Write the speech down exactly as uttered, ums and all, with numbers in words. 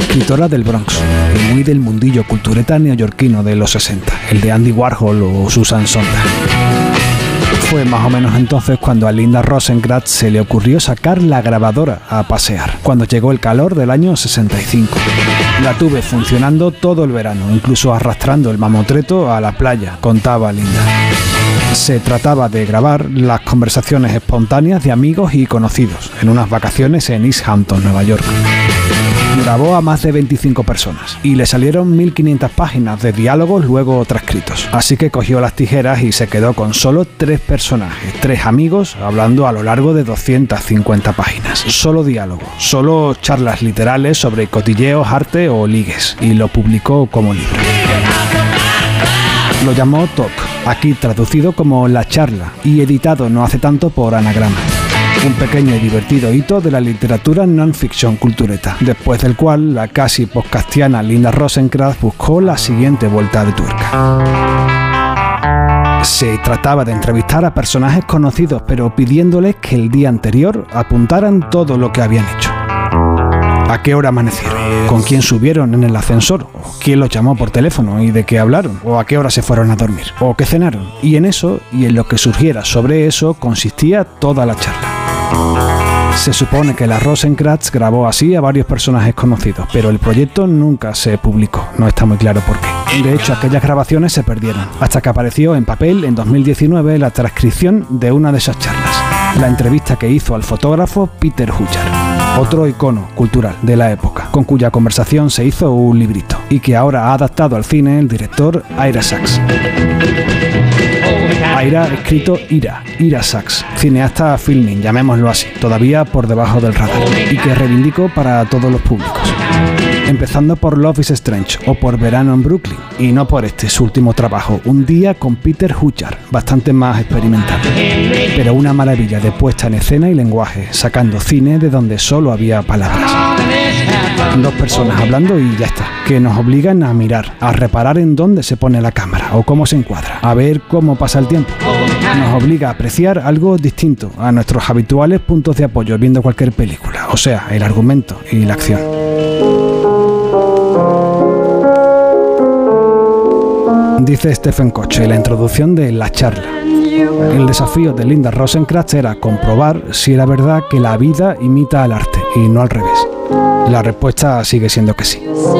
escritora del Bronx, y muy del mundillo cultureta neoyorquino de los sesenta, el de Andy Warhol o Susan Sontag. Fue más o menos entonces cuando a Linda Rosenkrantz se le ocurrió sacar la grabadora a pasear, cuando llegó el calor del año sesenta y cinco. La tuve funcionando todo el verano, incluso arrastrando el mamotreto a la playa, contaba Linda. Se trataba de grabar las conversaciones espontáneas de amigos y conocidos en unas vacaciones en East Hampton, Nueva York. Grabó a más de veinticinco personas y le salieron mil quinientas páginas de diálogos luego transcritos. Así que cogió las tijeras y se quedó con solo tres personajes, tres amigos, hablando a lo largo de doscientas cincuenta páginas. Solo diálogo, solo charlas literales sobre cotilleos, arte o ligues, y lo publicó como libro. Lo llamó Talk, aquí traducido como La Charla, y editado no hace tanto por Anagrama. Un pequeño y divertido hito de la literatura non-fiction cultureta, después del cual la casi podcastiana Linda Rosenkrantz buscó la siguiente vuelta de tuerca. Se trataba de entrevistar a personajes conocidos, pero pidiéndoles que el día anterior apuntaran todo lo que habían hecho. ¿A qué hora amanecieron? ¿Con quién subieron en el ascensor? ¿O quién los llamó por teléfono y de qué hablaron? ¿O a qué hora se fueron a dormir? ¿O qué cenaron? Y en eso, y en lo que surgiera sobre eso, consistía toda la charla. Se supone que la Rosenkrantz grabó así a varios personajes conocidos, pero el proyecto nunca se publicó, no está muy claro por qué. De hecho, aquellas grabaciones se perdieron, hasta que apareció en papel en dos mil diecinueve la transcripción de una de esas charlas, la entrevista que hizo al fotógrafo Peter Huchar, otro icono cultural de la época, con cuya conversación se hizo un librito, y que ahora ha adaptado al cine el director Ira Sachs. Ira, escrito Ira, Ira Sachs, cineasta filming, llamémoslo así, todavía por debajo del radar, y que reivindico para todos los públicos. Empezando por Love is Strange o por Verano en Brooklyn, y no por este, su último trabajo, Un día con Peter Huchar, bastante más experimental. Pero una maravilla de puesta en escena y lenguaje, sacando cine de donde solo había palabras. Dos personas hablando y ya está, que nos obligan a mirar, a reparar en dónde se pone la cámara o cómo se encuadra, a ver cómo pasa el tiempo. Nos obliga a apreciar algo distinto a nuestros habituales puntos de apoyo viendo cualquier película, o sea, el argumento y la acción. Dice Stephen Koch en la introducción de La Charla: el desafío de Linda Rosenkrantz era comprobar si era verdad que la vida imita al arte y no al revés. La respuesta sigue siendo que sí.